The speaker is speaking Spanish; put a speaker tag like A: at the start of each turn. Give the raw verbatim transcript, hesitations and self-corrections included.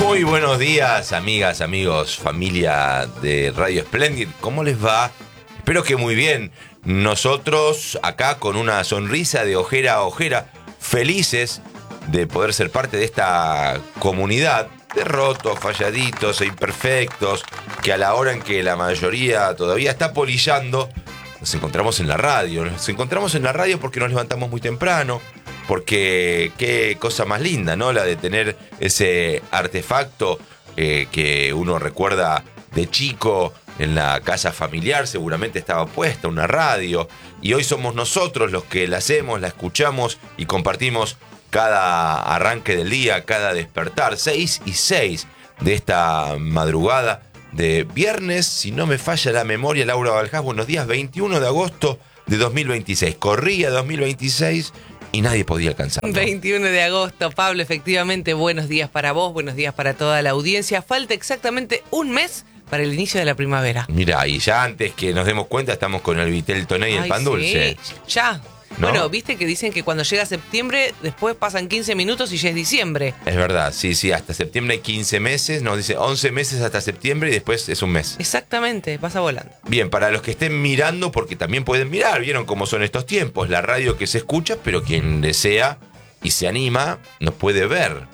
A: Muy buenos días, amigas, amigos, familia de Radio Splendid. ¿Cómo les va? Espero que muy bien. Nosotros acá con una sonrisa de ojera a ojera, felices de poder ser parte de esta comunidad de rotos, falladitos e imperfectos, que a la hora en que la mayoría todavía está polillando, nos encontramos en la radio. Nos encontramos en la radio porque nos levantamos muy temprano, porque qué cosa más linda, ¿no? La de tener ese artefacto eh, que uno recuerda de chico en la casa familiar, seguramente estaba puesta una radio, y hoy somos nosotros los que la hacemos, la escuchamos y compartimos cada arranque del día, cada despertar. Seis y seis de esta madrugada de viernes, si no me falla la memoria, Laura Baljás, buenos días, veintiuno de agosto de dos mil veintiséis. Corría dos mil veintiséis y nadie podía alcanzarlo.
B: veintiuno de agosto, Pablo, efectivamente, buenos días para vos, buenos días para toda la audiencia. Falta exactamente un mes para el inicio de la primavera.
A: Mira, y ya antes que nos demos cuenta estamos con el vitel toné y el
B: Ay,
A: pan dulce.
B: Sí, ya.
A: ¿No?
B: Bueno, viste que dicen que cuando llega septiembre, después pasan quince minutos y ya es diciembre.
A: Es verdad, sí, sí, hasta septiembre hay quince meses, nos dice once meses hasta septiembre y después es un mes.
B: Exactamente, pasa volando.
A: Bien, para los que estén mirando, porque también pueden mirar, vieron cómo son estos tiempos, la radio que se escucha, pero quien desea y se anima, nos puede ver